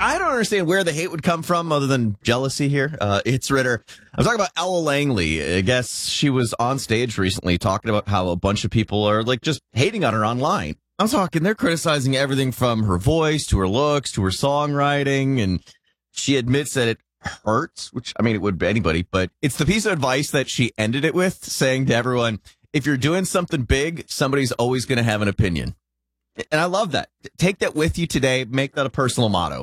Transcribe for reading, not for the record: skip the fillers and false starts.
I don't understand where the hate would come from other than jealousy here. It's Ritter. I'm talking about Ella Langley. I guess she was on stage recently talking about how a bunch of people are like just hating on her online. I'm talking, they're criticizing everything from her voice to her looks to her songwriting. And she admits that it hurts, which, I mean, it would be anybody, but it's the piece of advice that she ended it with, saying to everyone, if you're doing something big, somebody's always going to have an opinion. And I love that. Take that with you today. Make that a personal motto.